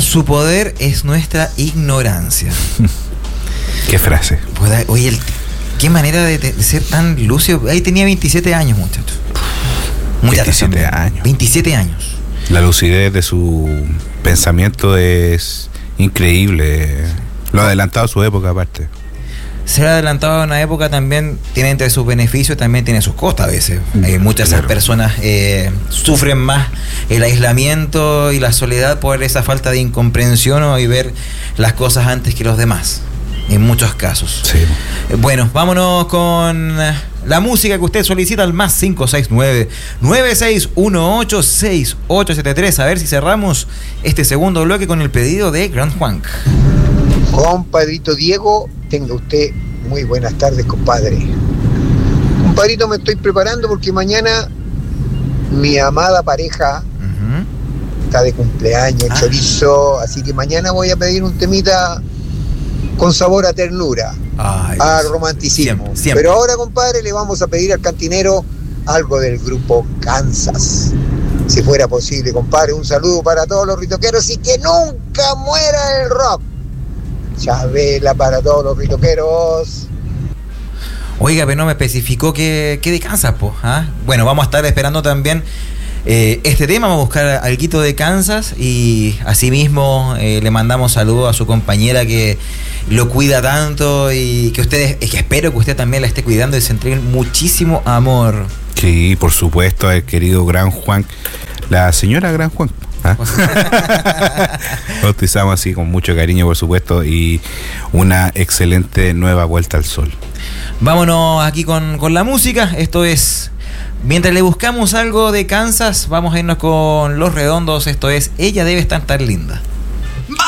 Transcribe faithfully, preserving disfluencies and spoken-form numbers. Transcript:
su poder es nuestra ignorancia. Qué frase. Pues, oye, el, qué manera de, de ser tan lúcido. Ahí tenía veintisiete años, muchachos. veintisiete años. veintisiete años. La lucidez de su pensamiento es increíble. Lo ha adelantado a su época, aparte. Ser adelantado en una época también tiene entre sus beneficios, también tiene sus costos a veces. Hay muchas claro. personas eh, sufren más el aislamiento y la soledad por esa falta de incomprensión o y ver las cosas antes que los demás, en muchos casos. Sí. Bueno, vámonos con la música que usted solicita al más cinco seis nueve, nueve seis uno ocho, seis ocho siete tres. A ver si cerramos este segundo bloque con el pedido de Grand Juan. Compadrito Diego, tenga usted muy buenas tardes, compadre. Compadrito, me estoy preparando porque mañana mi amada pareja uh-huh. está de cumpleaños, ah. chorizo, así que mañana voy a pedir un temita con sabor a ternura, Ay, a romanticismo. Siempre, siempre. Pero ahora, compadre, le vamos a pedir al cantinero algo del grupo Kansas. Si fuera posible, compadre, un saludo para todos los ritoqueros y que nunca muera el rock. Chabela para todos los ritoqueros. Oiga, pero no me especificó que, que de Kansas, po, ¿ah? Bueno, vamos a estar esperando también eh, este tema. Vamos a buscar alguito de Kansas y asimismo eh, le mandamos saludos a su compañera que lo cuida tanto y que ustedes, es que espero que usted también la esté cuidando y se entreguen muchísimo amor. Sí, por supuesto, el querido Gran Juan, la señora Gran Juan. ¿Ah? Bautizamos así con mucho cariño, por supuesto, y una excelente nueva vuelta al sol. Vámonos aquí con, con la música. Esto es, mientras le buscamos algo de Kansas, vamos a irnos con Los Redondos. Esto es Ella debe estar tan linda.